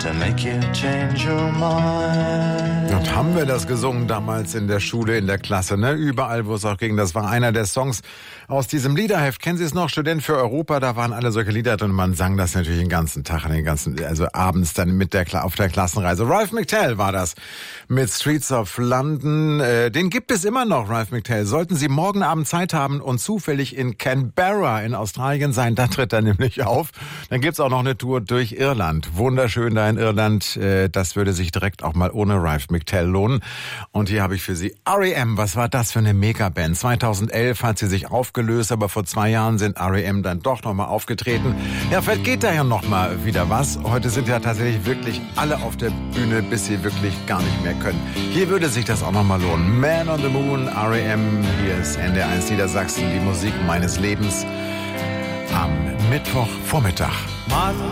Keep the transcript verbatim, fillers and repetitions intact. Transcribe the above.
to make you change your mind. Und haben wir das gesungen damals in der Schule, in der Klasse, ne? Überall, wo es auch ging. Das war einer der Songs aus diesem Liederheft. Kennen Sie es noch? Student für Europa, da waren alle solche Lieder drin. Man sang das natürlich den ganzen Tag, den ganzen, also abends dann mit der, auf der Klassenreise. Ralph McTell war das mit Streets of London. Äh, den gibt es immer noch, Ralph McTell. Sollten Sie morgen Abend Zeit haben und zufällig in Canberra in Australien sein, da tritt er nämlich auf. Dann gibt's auch noch eine Tour durch Irland. Wunderschön da in Irland. Äh, das würde sich direkt auch mal ohne Ralph McTell lohnen. Und hier habe ich für Sie R E M. Was war das für eine Megaband? zweitausendelf hat sie sich aufgelöst, aber vor zwei Jahren sind R E M dann doch nochmal aufgetreten. Ja, vielleicht geht da ja nochmal wieder was. Heute sind ja tatsächlich wirklich alle auf der Bühne, bis sie wirklich gar nicht mehr können. Hier würde sich das auch nochmal lohnen. Man on the Moon, R E M. Hier ist N D R eins Niedersachsen, die Musik meines Lebens am Mittwochvormittag. Mann